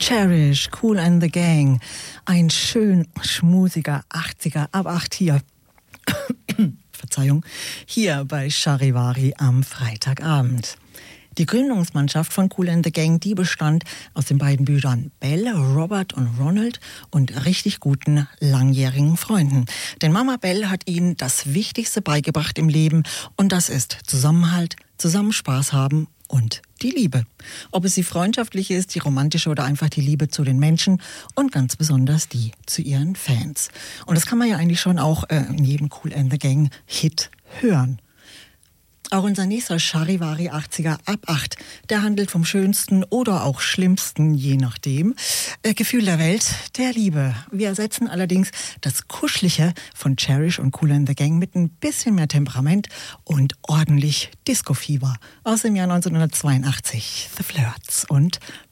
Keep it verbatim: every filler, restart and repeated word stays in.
Cherish, Kool and the Gang. Ein schön schmusiger achtziger ab acht hier. Verzeihung. Hier bei Charivari am Freitagabend. Die Gründungsmannschaft von Kool and the Gang, die bestand aus den beiden Brüdern Bell, Robert und Ronald und richtig guten langjährigen Freunden. Denn Mama Bell hat ihnen das Wichtigste beigebracht im Leben und das ist Zusammenhalt, zusammen Spaß haben und die Liebe. Ob es die freundschaftliche ist, die romantische oder einfach die Liebe zu den Menschen und ganz besonders die zu ihren Fans. Und das kann man ja eigentlich schon auch äh, in jedem Kool and the Gang Hit hören. Auch unser nächster Charivari achtziger ab acht, der handelt vom schönsten oder auch schlimmsten, je nachdem, äh, Gefühl der Welt, der Liebe. Wir ersetzen allerdings das Kuschelige von Cherish und Kool and the Gang mit ein bisschen mehr Temperament und ordentlich Disco-Fieber aus dem Jahr neunzehnhundertzweiundachtzig. The Flirts und